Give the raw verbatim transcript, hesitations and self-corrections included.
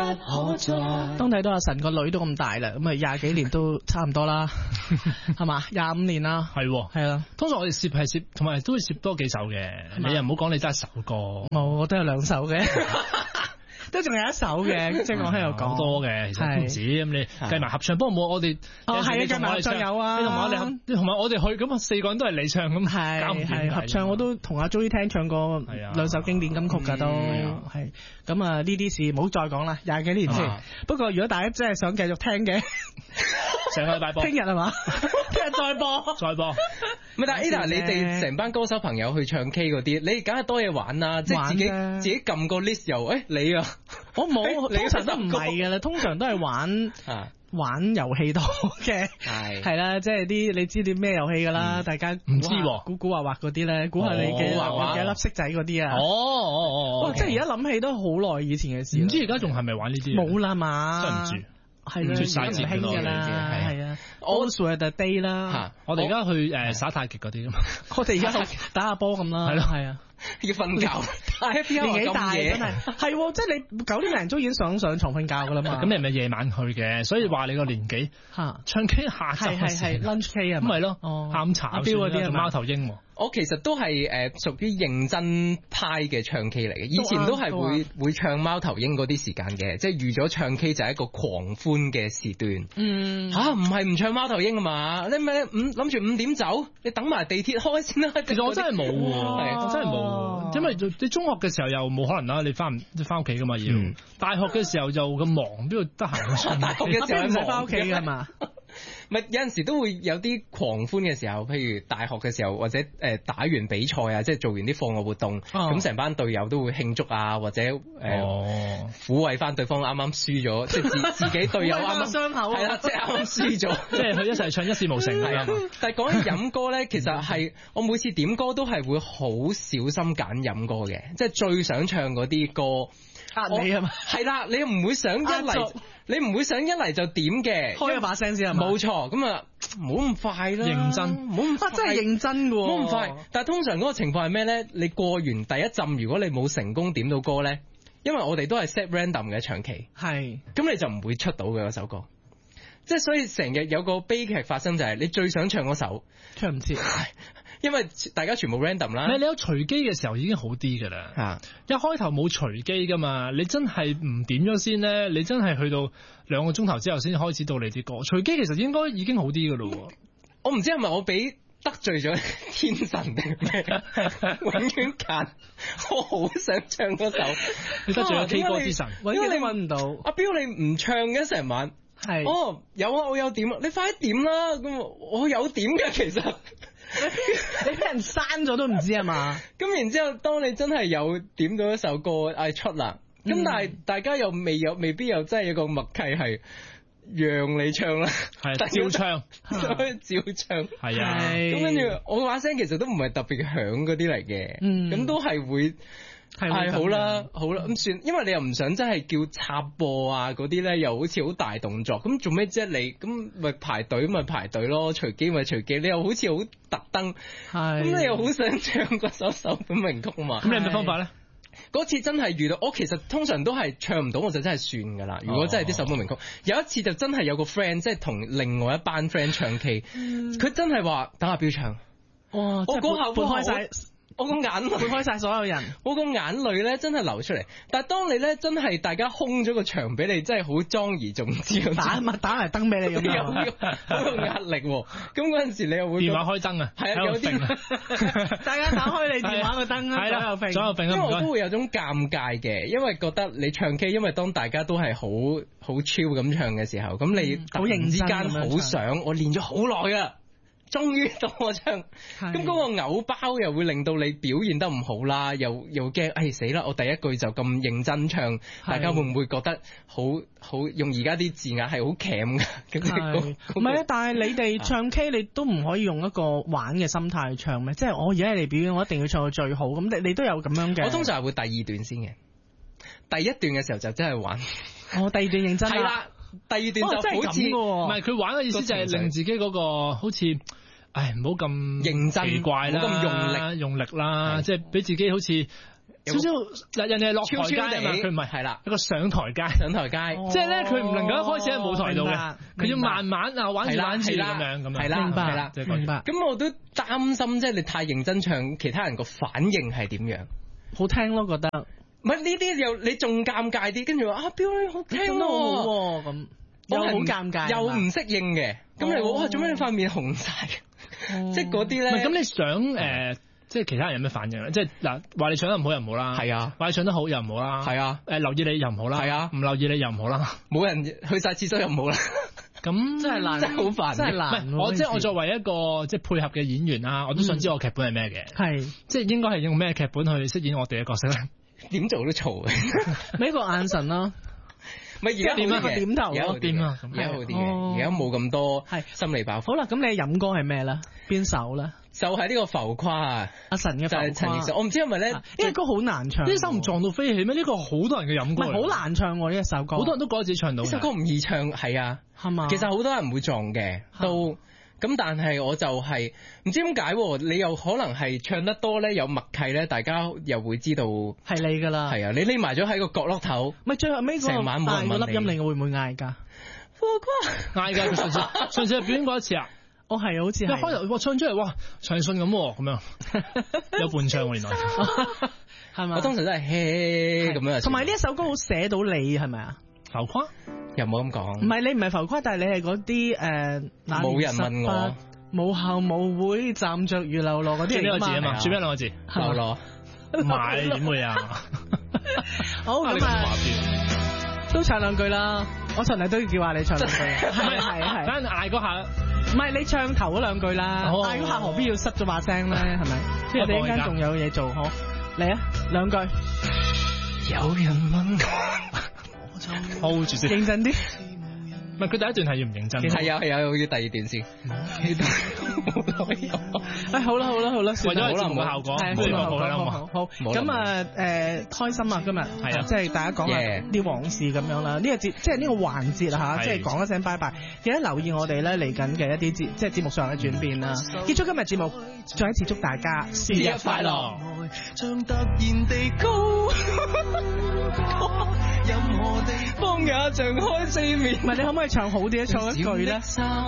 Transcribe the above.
可再。 當睇到阿神個女都咁大啦，咁啊廿幾年都差唔多啦，係嘛？廿五年啦， 係係啦。通常我哋攝係攝，同埋都會攝多幾首嘅。你又唔好講你得一首歌， 冇，我都有兩首嘅。都仲有一首嘅，即係我喺度講好多嘅，其實唔止咁你計埋合唱，不過冇我哋哦係啊，計埋合唱有啊， 你同埋我哋，你同埋我哋去咁啊，四個人都係你唱咁， 係係合唱我都同阿 Joey 聽唱過兩首經典金曲㗎都係，咁啊呢啲事唔好再講啦，廿幾年前。不過如果大家真係想繼續聽嘅， 成個禮拜播， 聽日係嘛？聽日再播， 再播。 唔係，但係 Ada 你哋成班歌手朋友去唱 K 嗰啲，你梗係多嘢玩啦，即係自己自己撳個 list 又誒你啊。 我冇，通常都唔係嘅啦，通常都係玩玩遊戲多嘅，係係啦，即係啲你知啲咩遊戲噶啦，大家唔知估估畫畫嗰啲咧，估下你幾畫幾粒色仔嗰啲啊， 哦哦哦， 即係而家諗起都好耐以前嘅事， 唔知而家仲係咪玩呢啲？ 冇啦嘛， 真唔知。 係啦，唔興㗎啦，係啊 ，Also the day 啦， 我哋而家去誒耍太極嗰啲啊嘛， 我哋而家打下波咁啦，係咯，係啊。 要瞓覺， 年紀大真係，係即係你九點零鐘已經上上床瞓覺噶啦嘛。 咁你係咪夜晚去嘅？所以話你個年紀嚇唱 K 下晝係係係 lunch K 啊， 咁咪咯，下午茶阿標嗰啲做貓頭鷹。 我其實都係誒屬於認真派嘅唱 K 嚟嘅，以前都係會會唱貓頭鷹嗰啲時間嘅，即係預咗唱 K 就係一個狂歡嘅時段。嗯嚇，唔係唔唱貓頭鷹啊嘛？你咪五諗住五點走，你等埋地鐵開先啦。 其實我真係冇喎，我真係冇。因為你中學嘅時候又冇可能啦，你翻唔翻屋企噶嘛要。嗯、大學嘅時候就咁忙，邊度得閒？ 大學嘅時候唔使翻屋企噶嘛。 咪有陣時都會有啲狂歡嘅時候，譬如大學嘅時候，或者誒、呃、打完比賽啊，即係做完啲課外活動，咁成、哦、班隊友都會慶祝啊，或者誒、呃哦、撫慰翻對方啱啱輸咗，即係自自己隊友啱啱傷口， 係啦，即係啱啱輸咗， 即係佢一齊唱一事無成啊嘛。 但係講起飲歌咧，其實係我每次點歌都係會好小心揀飲歌嘅，即係最想唱嗰啲歌。 呃你啊嘛， 係啦，你唔會想一嚟，你唔會想一嚟就點嘅， 開一把聲先係嘛？ 冇錯，咁啊，唔好咁快啦， 認真， 唔好咁快， 真係認真嘅， 唔好咁快。但係通常嗰個情況係咩咧？你過完第一浸，如果你冇成功點到歌咧，因為我哋都係 set random 嘅長期，係，咁你就唔會出到嘅嗰首歌。即係所以成日有個悲劇發生就係你最想唱嗰首唱唔切， 因為大家全部 random 啦。 你有隨機嘅時候已經好啲噶啦，啊、一開頭冇隨機噶嘛，你真係唔點咗先咧，你真係去到兩個鐘頭之後先開始到你啲歌。隨機其實應該已經好啲噶咯。 我唔知係咪我俾得罪咗天神定咩？永遠揀我好想唱嗰首， 你得罪咗 K 歌之神， 永遠都揾唔到。 阿彪你唔唱嘅成晚。係是哦，有啊，我有點啊，你快啲點啦！咁我有點嘅，其實你俾人刪咗都唔知啊嘛。 咁然之後，當你真係有點到一首歌嗌出啦，咁、嗯、但係大家又未有，未必有真係有個默契係讓你唱啦， 係照唱， 照唱， 係啊。 咁跟住我把聲其實都唔係特別響嗰啲嚟嘅，咁、嗯、都係會。係好啦，好啦，咁算，因為你又唔想真係叫插播啊嗰啲咧，又好似好大動作，咁做咩啫你？咁咪排隊咪排隊咯，隨機咪隨機，你又好似好特登，係，咁你又好想唱嗰首首本名曲啊嘛，咁你有咩方法咧？ 嗰次真係遇到，我其實通常都係唱唔到，我就真係算噶啦。如果真係啲首本名曲，有一次就真係有個 friend 即係同另外一班 friend 唱 K，佢真係話等阿標唱，哇，我嗰下撥開晒。我個眼淚撥開晒所有人， 我個眼淚咧真係流出嚟。但係當你咧真係大家空咗個場俾你，真係好莊而重之， 打咪打埋燈俾你咁樣， 好有壓力。咁嗰陣時你又會電話開燈啊， 係啊，有啲大家打開你電話個燈啊，左右揈， 左右揈。 因為我都會有種尷尬嘅，因為覺得你唱 K，因為當大家都係好好 chill 咁唱嘅時候，咁你突然之間好想，我練咗好耐啊。終於到我唱，咁嗰個偶包又會令到你表現得唔好啦，又又驚，哎死啦！我第一句就咁認真唱，是大家會唔會覺得好好用而家啲字眼係好鉗㗎？咁唔係啊，但係你哋唱 K 你都唔可以用一個玩嘅心態去唱咩？即係我而家嚟表演，我一定要唱到最好。咁你你都有咁樣嘅？ 我通常係會第二段先嘅，第一段嘅時候就真係玩。 哦，第二段認真係啦。第二段就好似唔係佢玩嘅意思就係令自己嗰個好似，唉唔好咁認真奇怪啦， 冇咁用力用力啦，即係俾自己好似少少嗱，人哋係落台階啊嘛，佢唔係係啦，一個上台階， 上台階， 即係咧佢唔能夠一開始喺舞台度嘅，佢要慢慢啊玩住玩住咁樣咁樣， 係啦， 明白係啦， 明白。 咁我都擔心，即係你太認真唱，其他人個反應係點樣？ 好聽咯，覺得。 唔係呢啲又你仲尷尬啲，跟住話啊表演好聽喎， 咁又好尷尬， 又唔適應嘅。咁你話哇做咩你塊面紅晒？即係嗰啲咧。 咁你想誒？即係其他人有咩反應咧？即係嗱，話你唱得唔好又唔好啦， 係啊， 話你唱得好又唔好啦， 係啊， 誒留意你又唔好啦，係啊，唔留意你又唔好啦， 冇人去晒廁所又唔好啦， 咁真係難， 真係好煩， 真係難。 我即係我作為一個即係配合嘅演員啊，我都想知我劇本係咩嘅， 係即係應該係用咩劇本去飾演我哋嘅角色咧？ 點做都嘈嘅， 俾個眼神咯。 咪而家點啊？點頭咯，點啊？而家好啲嘅，而家冇咁多係心理爆。 好啦，咁你飲歌係咩咧？邊首咧？ 就係呢個浮誇啊！ 阿神嘅浮誇， 陳奕迅。我唔知係咪咧，呢個歌好難唱。 呢首唔撞到飛起咩？呢個好多人嘅飲歌。 唔係好難唱喎，呢一首歌。 好多人都覺得自己唱到。 呢首歌唔易唱，係啊， 係嘛？ 其實好多人唔會撞嘅，都咁，但係我就係唔知點解，你又可能係唱得多咧，有默契咧，大家又會知道係你㗎啦。 係啊，你匿埋咗喺個角落頭。 咪最後尾嗰成晚冇人問你。 粒音你會唔會嗌㗎？ 浮誇嗌㗎，上次上次係表演過一次啊。 我係好似係一開頭哇唱出嚟哇陳奕迅咁喎，咁樣有伴唱喎原來係咪？ 我通常都係嘿咁樣。 同埋呢一首歌好寫到你係咪啊？ 浮誇又冇咁講。 唔係你唔係浮誇，但係你係嗰啲誒冇人問我， 無後無會站着如流羅嗰啲。 轉呢個字啊嘛，轉咩兩個字？ 流羅。 唔係點會啊？ 好咁啊，都唱兩句啦。我循例都要叫下你唱兩句。係係係。 等陣嗌嗰下。 唔係你唱頭嗰兩句啦，嗌嗰下何必要塞咗把聲咧？係咪？我哋陣間仲有嘢做，好嚟啊！兩句。 有人問我 ，hold 住先， 認真啲。 唔係佢第一段係要唔認真， 係啊係啊，要第二段先。 誒好啦好啦好啦， 為咗節目嘅效果， 係好好好好。咁啊誒開心啊今日，係啊，即係大家講下啲往事咁樣啦。呢個節即係呢個環節啊嚇，即係講一聲拜拜。記得留意我哋咧嚟緊嘅一啲節即係節目上嘅轉變啦。結束今日節目，再一次祝大家生日快樂。 像突然地高，任何地方也像開四面。 唔係你可唔可以唱好啲？唱一句咧。